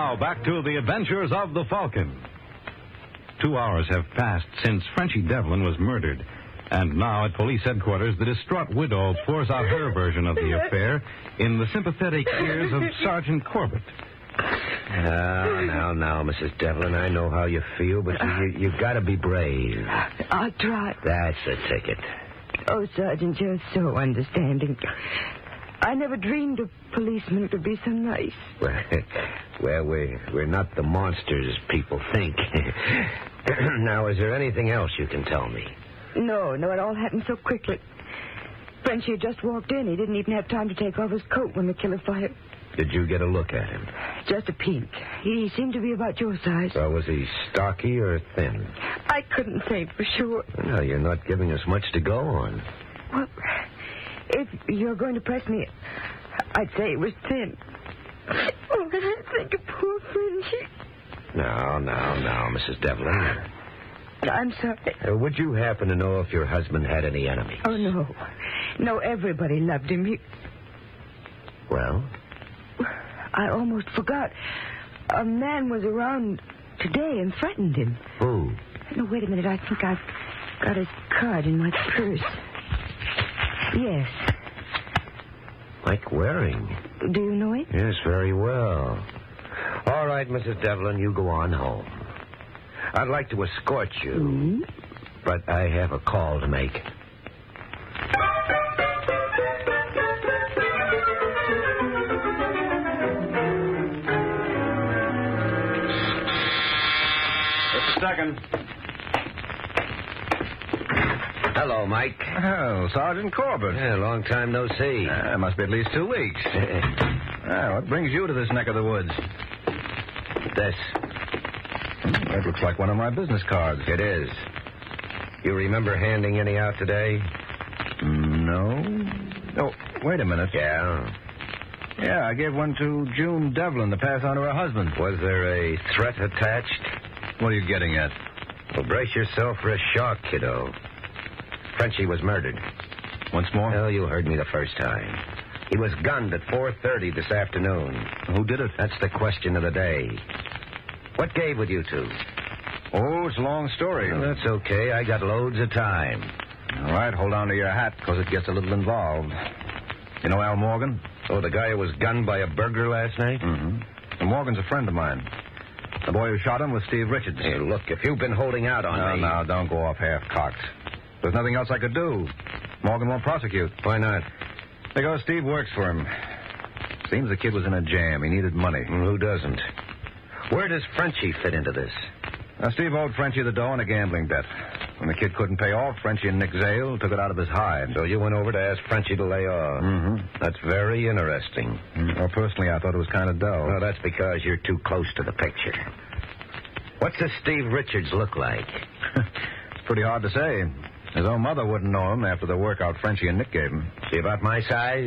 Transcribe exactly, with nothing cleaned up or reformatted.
Now, back to the adventures of the Falcon. Two hours have passed since Frenchie Devlin was murdered. And now at police headquarters, the distraught widow pours out her version of the affair in the sympathetic ears of Sergeant Corbett. Now, now, now, Missus Devlin, I know how you feel, but you, you, you've got to be brave. I'll try. That's the ticket. Oh, Sergeant, you're so understanding. I never dreamed a policeman could be so nice. Well, well we're, we're not the monsters people think. Now, is there anything else you can tell me? No, no, it all happened so quickly. Frenchie had just walked in. He didn't even have time to take off his coat when the killer fired. Did you get a look at him? Just a peek. He seemed to be about your size. So was he stocky or thin? I couldn't say for sure. Well, you're not giving us much to go on. Well, if you're going to press me, I'd say it was thin. Oh, but I think of poor Frenchie. Now, now, now, Missus Devlin. I'm sorry. Uh, would you happen to know if your husband had any enemies? Oh, no. No, everybody loved him. He... Well? I almost forgot. A man was around today and threatened him. Who? No, wait a minute. I think I've got his card in my purse. Yes. Mike Waring. Do you know him? Yes, very well. All right, Missus Devlin, you go on home. I'd like to escort you, mm-hmm. but I have a call to make. Just a second. Hello, Mike. Oh, Sergeant Corbett. Yeah, long time no see. Uh, must be at least two weeks. Ah, what brings you to this neck of the woods? This. That looks like one of my business cards. It is. You remember handing any out today? No. Oh, wait a minute. Yeah? Yeah, I gave one to June Devlin to pass on to her husband. Was there a threat attached? What are you getting at? Well, brace yourself for a shock, kiddo. Frenchie was murdered. Once more? Well, you heard me the first time. He was gunned at four thirty this afternoon. Who did it? That's the question of the day. What gave with you two? Oh, it's a long story. Well, that's okay. I got loads of time. All right, hold on to your hat, because it gets a little involved. You know Al Morgan? Oh, the guy who was gunned by a burglar last night? Mm-hmm. And Morgan's a friend of mine. The boy who shot him was Steve Richards. Hey, look, if you've been holding out on no, me... No, no, don't go off half-cocked. There's nothing else I could do. Morgan won't prosecute. Why not? Because Steve works for him. Seems the kid was in a jam. He needed money. Well, who doesn't? Where does Frenchie fit into this? Now, Steve owed Frenchie the dough on a gambling bet. When the kid couldn't pay off, Frenchie and Nick Zale took it out of his hide. So you went over to ask Frenchie to lay off. Mm-hmm. That's very interesting. Mm, well, personally, I thought it was kind of dull. Well, that's because you're too close to the picture. What's this Steve Richards look like? It's pretty hard to say. His own mother wouldn't know him after the workout Frenchie and Nick gave him. Is he about my size?